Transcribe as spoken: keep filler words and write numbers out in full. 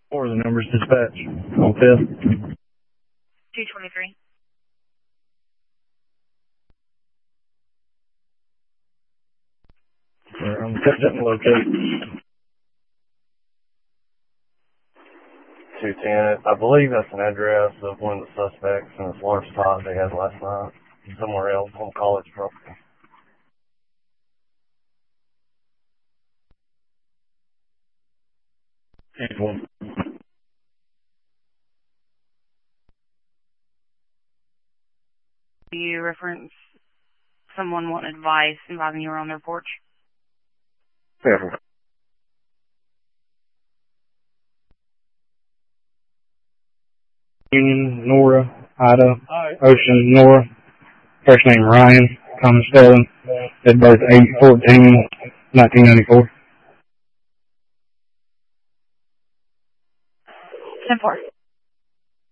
Or the numbers dispatch on fifth. two twenty-three. I'm attempting to locate. two ten. I believe that's an address of one of the suspects in this large spot they had last night. Somewhere else on college property. One. Do you reference someone wanting advice involving you were on their porch? Yeah. Union, Nora, Ida, Ocean, Nora. First name Ryan, common spelling. At birth eight fourteen nineteen ninety-four. ten four.